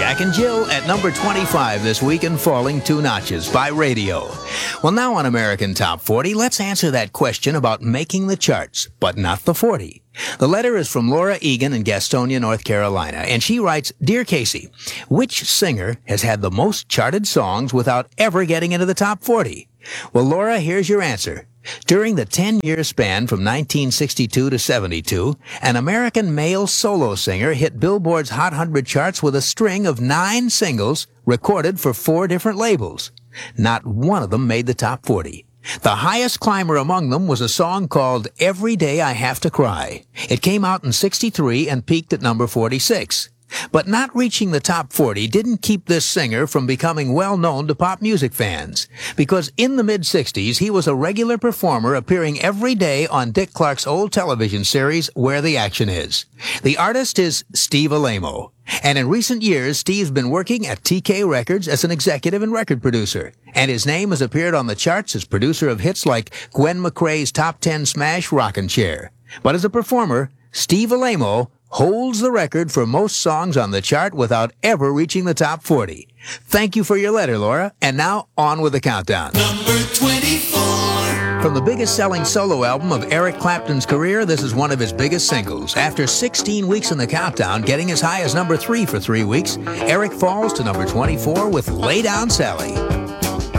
Jack and Jill at number 25 this week and falling 2 notches by radio. Well, now on American Top 40, let's answer that question about making the charts, but not the 40. The letter is from Laura Egan in Gastonia, North Carolina, and she writes, Dear Casey, which singer has had the most charted songs without ever getting into the top 40? Well, Laura, here's your answer. During the 10-year span from 1962 to 72, an American male solo singer hit Billboard's Hot 100 charts with a string of 9 singles recorded for 4 different labels. Not one of them made the top 40. The highest climber among them was a song called Every Day I Have to Cry. It came out in 63 and peaked at number 46. But not reaching the top 40 didn't keep this singer from becoming well known to pop music fans, because in the mid-60s he was a regular performer appearing every day on Dick Clark's old television series Where the Action Is. The artist is Steve Alaimo, and in recent years Steve's been working at TK Records as an executive and record producer, and his name has appeared on the charts as producer of hits like Gwen McCrae's Top 10 smash Rockin' Chair. But as a performer, Steve Alaimo holds the record for most songs on the chart without ever reaching the top 40. Thank you for your letter, Laura. And now, on with the countdown. Number 24. From the biggest-selling solo album of Eric Clapton's career, this is one of his biggest singles. After 16 weeks in the countdown, getting as high as number 3 for 3 weeks, Eric falls to number 24 with Lay Down Sally.